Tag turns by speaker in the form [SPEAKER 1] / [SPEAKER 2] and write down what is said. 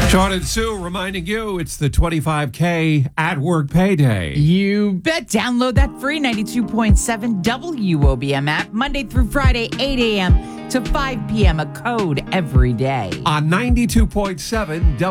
[SPEAKER 1] Sean and Sue reminding you it's the 25K at work payday.
[SPEAKER 2] You bet. Download that free 92.7 WOBM app Monday through Friday, 8 a.m. to 5 p.m. A code every day.
[SPEAKER 1] On 92.7